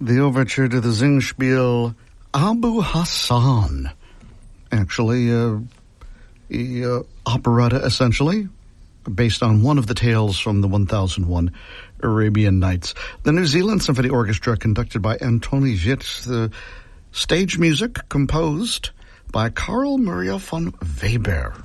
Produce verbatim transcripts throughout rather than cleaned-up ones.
the overture to the Singspiel Abu Hassan. Actually, uh, a uh, operetta, essentially, based on one of the tales from the one thousand one Arabian Nights. The New Zealand Symphony Orchestra, conducted by Antoni Witt. The stage music composed by Carl Maria von Weber.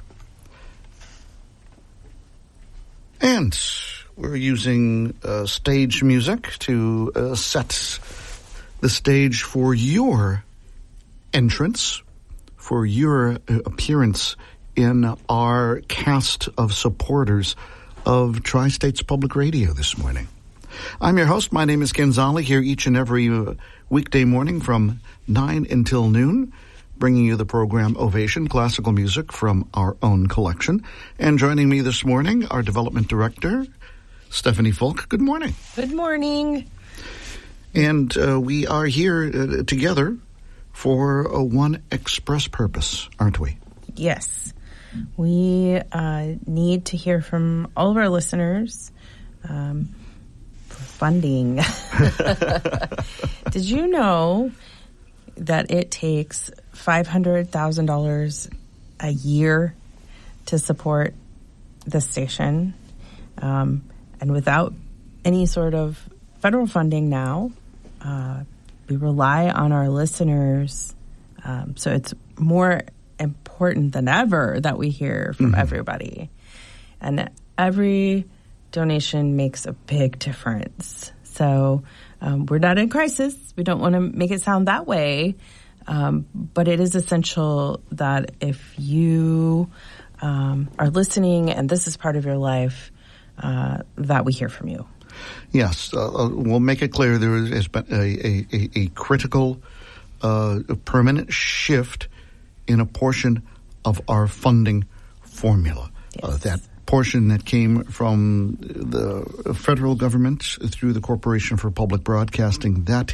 And we're using uh, stage music to uh, set the stage for your entrance, for your uh, appearance in our cast of supporters of Tri-States Public Radio this morning. I'm your host. My name is Ken Zolli, here each and every uh, weekday morning from nine until noon, bringing you the program Ovation, classical music from our own collection. And joining me this morning, our development director, Stephanie Folk. Good morning. Good morning. And uh, we are here uh, together for uh, one express purpose, aren't we? Yes. We uh, need to hear from all of our listeners um, for funding. Did you know that it takes five hundred thousand dollars a year to support the station? Um, and without any sort of federal funding now, uh, we rely on our listeners. Um, so it's more important than ever that we hear from mm-hmm. everybody. And every donation makes a big difference. So um, we're not in crisis. We don't want to make it sound that way. Um, but it is essential that if you um, are listening and this is part of your life, uh, that we hear from you. Yes. Uh, we'll make it clear there has been a, a, a critical, uh, permanent shift in a portion of our funding formula. Yes. Uh, that portion that came from the federal government through the Corporation for Public Broadcasting, that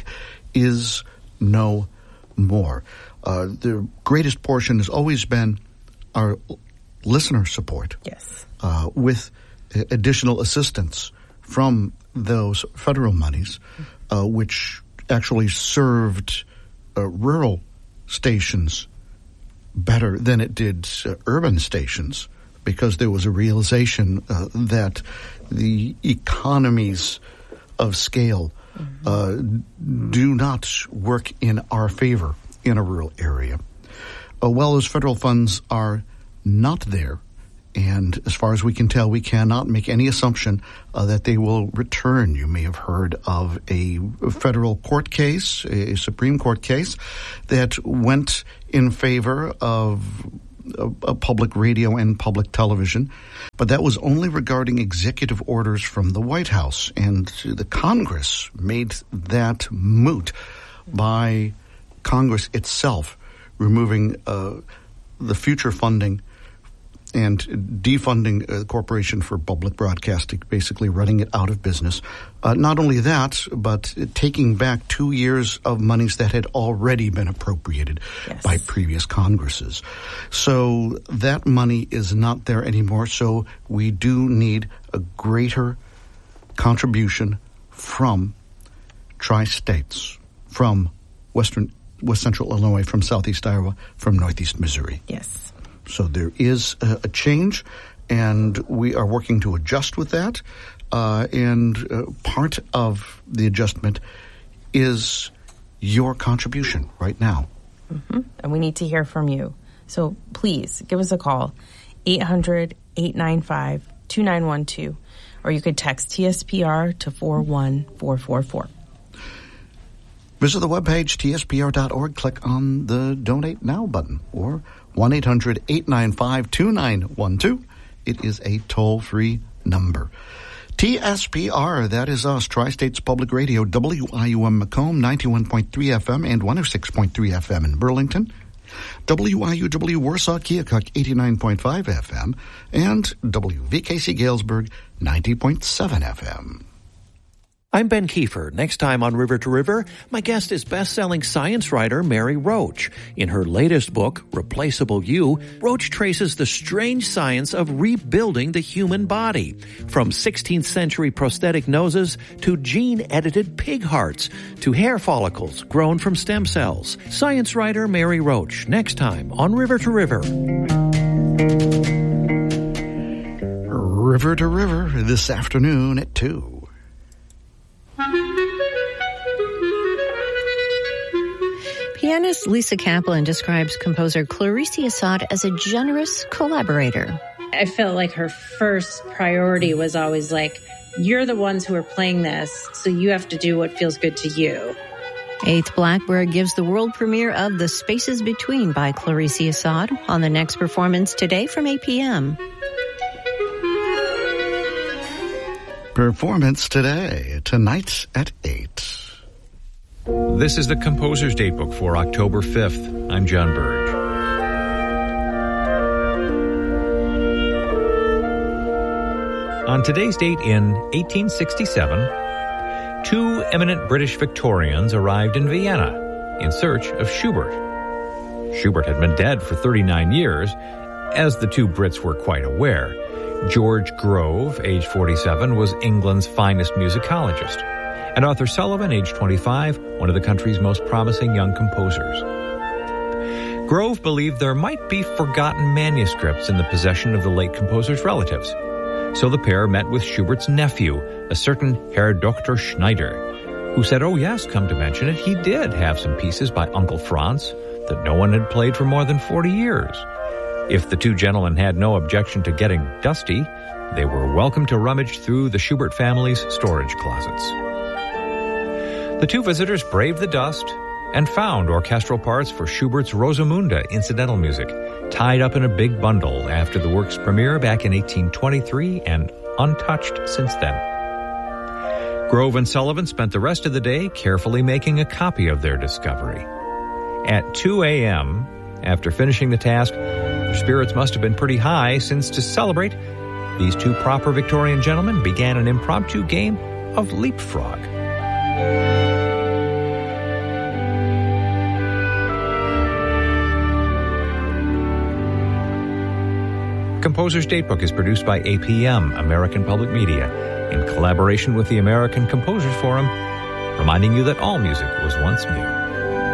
is no more. Uh, the greatest portion has always been our listener support. Yes. Uh, with additional assistance from those federal monies, uh, which actually served uh, rural stations better than it did uh, urban stations, because there was a realization uh, that the economies of scale mm-hmm. uh, do not work in our favor in a rural area. Uh, well, those federal funds are not there, and as far as we can tell, we cannot make any assumption uh, that they will return. You may have heard of a federal court case, a Supreme Court case, that went in favor of a, a public radio and public television, but that was only regarding executive orders from the White House, and the Congress made that moot by Congress itself removing uh, the future funding and defunding the Corporation for Public Broadcasting, basically running it out of business. Uh, not only that, but taking back two years of monies that had already been appropriated yes. by previous Congresses. So that money is not there anymore, so we do need a greater contribution from Tri-States, from Western, West Central Illinois, from Southeast Iowa, from Northeast Missouri. Yes. So there is a, a change, and we are working to adjust with that. Uh, and uh, part of the adjustment is your contribution right now. Mm-hmm. And we need to hear from you. So please give us a call, eight hundred, eight nine five, two nine one two, or you could text T S P R to four one four four four. Visit the webpage, T S P R dot org. Click on the Donate Now button, or one eight hundred, eight nine five, two nine one two. It is a toll-free number. T S P R, that is us, Tri-States Public Radio, W I U M Macomb, ninety-one point three F M and one oh six point three F M in Burlington. W I U W Warsaw Keokuk, eighty-nine point five F M, and W V K C Galesburg, ninety point seven F M. I'm Ben Kiefer. Next time on River to River, my guest is best-selling science writer Mary Roach. In her latest book, Replaceable You, Roach traces the strange science of rebuilding the human body. From sixteenth century prosthetic noses to gene-edited pig hearts to hair follicles grown from stem cells. Science writer Mary Roach, next time on River to River. River to River this afternoon at two. Pianist Lisa Kaplan describes composer Clarice Assad as a generous collaborator. I felt like her first priority was always like, you're the ones who are playing this, so you have to do what feels good to you. Eighth Blackbird gives the world premiere of The Spaces Between by Clarice Assad on the next performance today from eight p.m. Performance today, tonight at eight. This is the Composer's Datebook for October fifth. I'm John Burge. On today's date in eighteen sixty-seven, two eminent British Victorians arrived in Vienna in search of Schubert. Schubert had been dead for thirty-nine years, as the two Brits were quite aware. George Grove, age forty-seven, was England's finest musicologist, and Arthur Sullivan, age twenty-five, one of the country's most promising young composers. Grove believed there might be forgotten manuscripts in the possession of the late composer's relatives, so the pair met with Schubert's nephew, a certain Herr Doctor Schneider, who said, oh yes, come to mention it, he did have some pieces by Uncle Franz that no one had played for more than forty years. If the two gentlemen had no objection to getting dusty, they were welcome to rummage through the Schubert family's storage closets. The two visitors braved the dust and found orchestral parts for Schubert's Rosamunde incidental music, tied up in a big bundle after the work's premiere back in eighteen twenty-three and untouched since then. Grove and Sullivan spent the rest of the day carefully making a copy of their discovery. At two a.m., after finishing the task, their spirits must have been pretty high, since to celebrate, these two proper Victorian gentlemen began an impromptu game of leapfrog. Composer's Datebook is produced by A P M, American Public Media, in collaboration with the American Composers Forum, reminding you that all music was once new.